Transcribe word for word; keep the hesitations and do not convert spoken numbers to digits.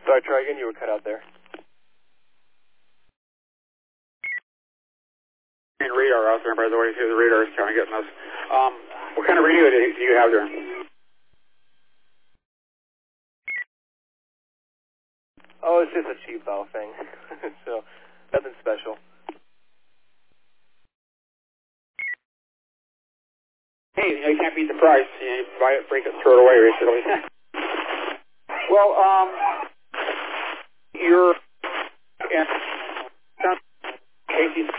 Sorry, try again. You were cut out there. And radar out there, by the way, too. The radar is kind of getting us. Um, what kind of radio do you have there? Oh, it's just a cheap valve thing. So, nothing special. Hey, you know, you can't beat the price. You, know, you buy it, break it, throw it away, basically. Well, um, you're in Casey